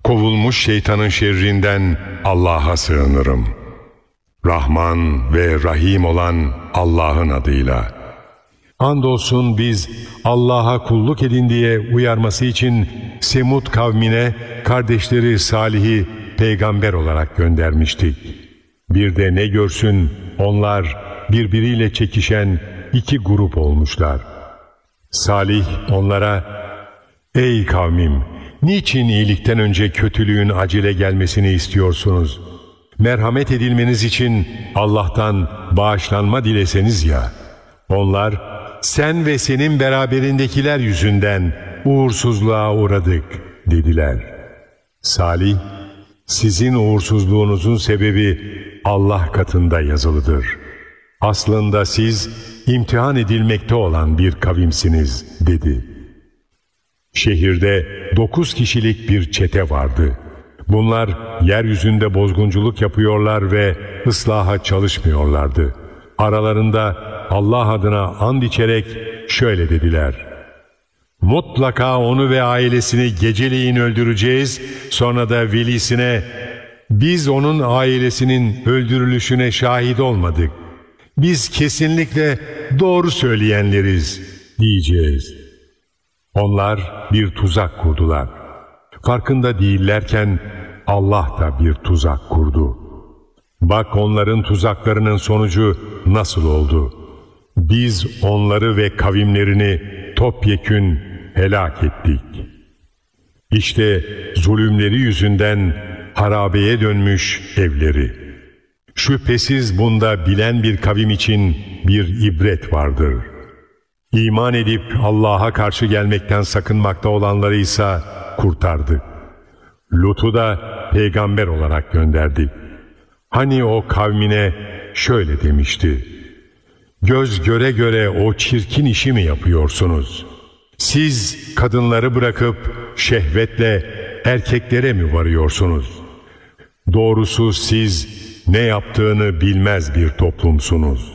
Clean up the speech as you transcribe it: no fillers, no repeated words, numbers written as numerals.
Kovulmuş şeytanın şerrinden Allah'a sığınırım. Rahman ve Rahim olan Allah'ın adıyla. Andolsun biz Allah'a kulluk edin diye uyarması için Semud kavmine kardeşleri Salih'i peygamber olarak göndermiştik. Bir de ne görsün onlar birbiriyle çekişen iki grup olmuşlar. Salih onlara, "Ey kavmim, niçin iyilikten önce kötülüğün acele gelmesini istiyorsunuz? Merhamet edilmeniz için Allah'tan bağışlanma dileseniz ya." Onlar, "Sen ve senin beraberindekiler yüzünden uğursuzluğa uğradık," dediler. Salih, "Sizin uğursuzluğunuzun sebebi Allah katında yazılıdır. Aslında siz imtihan edilmekte olan bir kavimsiniz," dedi. Şehirde 9 kişilik bir çete vardı. Bunlar yeryüzünde bozgunculuk yapıyorlar ve ıslaha çalışmıyorlardı. Aralarında Allah adına and içerek şöyle dediler: "Mutlaka onu ve ailesini geceleyin öldüreceğiz, sonra da velisine, 'Biz onun ailesinin öldürülüşüne şahit olmadık. Biz kesinlikle doğru söyleyenleriz,' diyeceğiz." Onlar bir tuzak kurdular. Farkında değillerken Allah da bir tuzak kurdu. Bak onların tuzaklarının sonucu nasıl oldu? Biz onları ve kavimlerini topyekün helak ettik. İşte zulümleri yüzünden harabeye dönmüş evleri. Şüphesiz bunda bilen bir kavim için bir ibret vardır. İman edip Allah'a karşı gelmekten sakınmakta olanları ise kurtardık. Lut'u da peygamber olarak gönderdik. Hani o kavmine şöyle demişti: "Göz göre göre o çirkin işi mi yapıyorsunuz? Siz kadınları bırakıp şehvetle erkeklere mi varıyorsunuz? Doğrusu siz ne yaptığını bilmez bir toplumsunuz."